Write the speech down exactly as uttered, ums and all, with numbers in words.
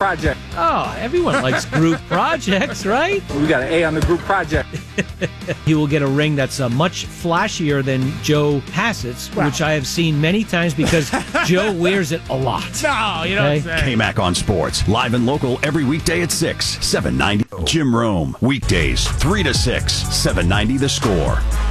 project. Oh, everyone likes group projects, right? We got an A on the group project. He will get a ring that's uh, much flashier than Joe Hassett's, Wow. which I have seen many times because Joe wears it a lot. No, you don't Okay. say. K-Mac on Sports, live and local every weekday at six, seven ninety. Jim Rome, weekdays three to six, seven ninety The Score.